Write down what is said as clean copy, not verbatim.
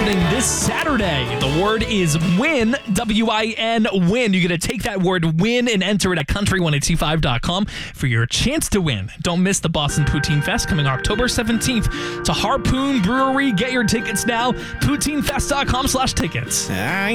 happening this Saturday. The word is win, W-I-N, win. You got to take that word win and enter it at country1025.com for your chance to win. Don't miss the Boston Poutine Fest coming October 17th to Harpoon Brewery. Get your tickets now, poutinefest.com/tickets.